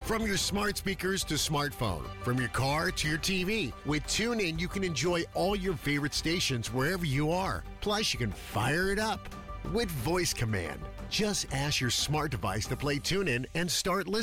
From your smart speakers to smartphone, from your car to your TV, with TuneIn, you can enjoy all your favorite stations wherever you are. Plus, you can fire it up with voice command. Just ask your smart device to play TuneIn and start listening.